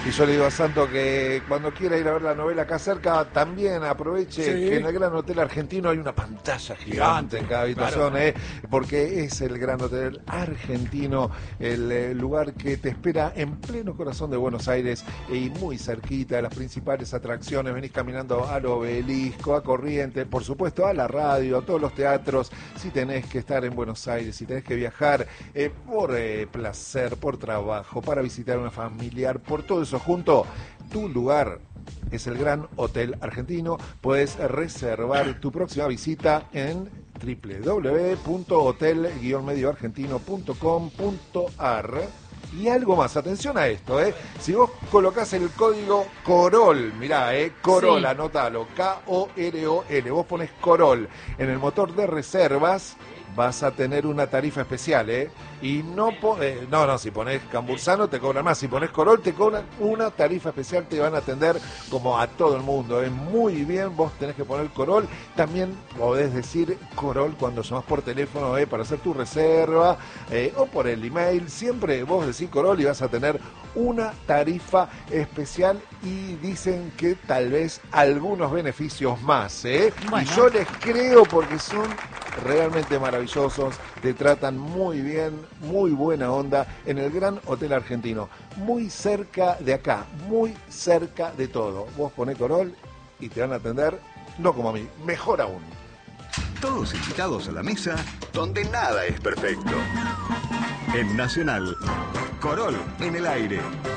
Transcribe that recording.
Y yo le digo a Santo que cuando quiera ir a ver la novela acá cerca, también aproveche que en el Gran Hotel Argentino hay una pantalla gigante en cada habitación, claro. Porque es el Gran Hotel Argentino, el lugar que te espera en pleno corazón de Buenos Aires y muy cerquita de las principales atracciones. Venís caminando al Obelisco, a Corrientes, por supuesto a la radio, a todos los teatros. Si tenés que estar en Buenos Aires, si tenés que viajar por placer, por trabajo, para visitar a una familiar, por todo eso junto, tu lugar es el Gran Hotel Argentino. Puedes reservar tu próxima visita en www.hotel-medioargentino.com.ar. Y algo más, atención a esto, si vos colocás el código COROL, mirá, COROL, sí. Anótalo, K-O-R-O-L, vos pones COROL en el motor de reservas, vas a tener una tarifa especial, y no, si pones Cambursano te cobran más, si pones Corol te cobran una tarifa especial, te van a atender como a todo el mundo, muy bien, vos tenés que poner Corol, también podés decir Corol cuando llamás por teléfono, para hacer tu reserva, o por el email, siempre vos decís Corol y vas a tener una tarifa especial y dicen que tal vez algunos beneficios más, bueno. Y yo les creo porque son realmente maravillosos, te tratan muy bien, muy buena onda en el Gran Hotel Argentino, muy cerca de acá, muy cerca de todo. Vos ponés Corol y te van a atender, no como a mí, mejor aún. Todos invitados a la mesa donde nada es perfecto. En Nacional, Corol en el aire.